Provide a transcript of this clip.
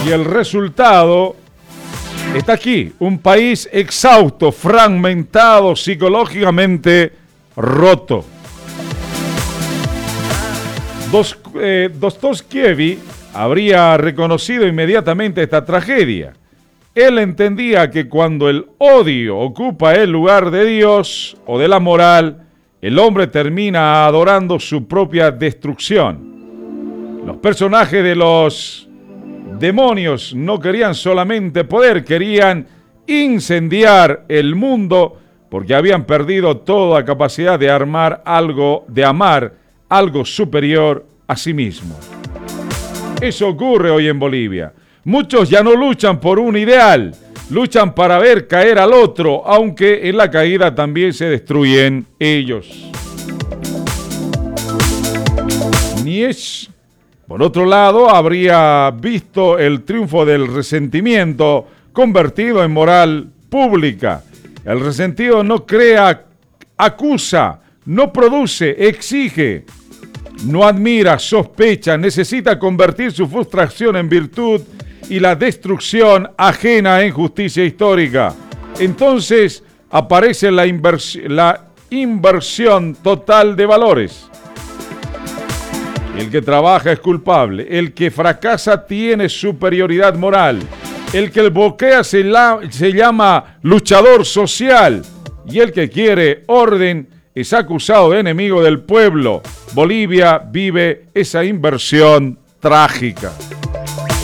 Y el resultado está aquí, un país exhausto, fragmentado, psicológicamente roto. Dostoyevsky habría reconocido inmediatamente esta tragedia. Él entendía que cuando el odio ocupa el lugar de Dios o de la moral, el hombre termina adorando su propia destrucción. Los personajes de los demonios no querían solamente poder, querían incendiar el mundo porque habían perdido toda capacidad de amar algo superior a sí mismo. Eso ocurre hoy en Bolivia. Muchos ya no luchan por un ideal, luchan para ver caer al otro, aunque en la caída también se destruyen ellos. Nietzsche, por otro lado, habría visto el triunfo del resentimiento convertido en moral pública. El resentido no crea, acusa, no produce, exige, no admira, sospecha, necesita convertir su frustración en virtud y la destrucción ajena en justicia histórica. Entonces aparece la inversión total de valores. El que trabaja es culpable, el que fracasa tiene superioridad moral, el que bloquea se llama luchador social y el que quiere orden es acusado de enemigo del pueblo. Bolivia vive esa inversión trágica.